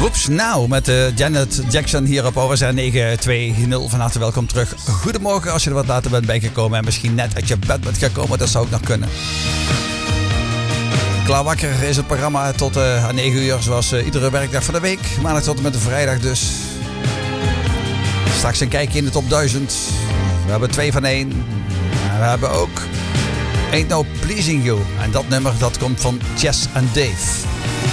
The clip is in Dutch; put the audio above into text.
Whoops Now met Janet Jackson hier op OSR 920. Van harte welkom terug. Goedemorgen als je er wat later bent bijgekomen en misschien net uit je bed bent gekomen. Dat zou ook nog kunnen. Klaar wakker is het programma tot aan 9 uur zoals iedere werkdag van de week. Maandag tot en met de vrijdag dus. Straks een kijkje in de top 1000. We hebben 2 van 1. En we hebben ook Ain't No Pleasing You. En dat nummer dat komt van Chess and Dave.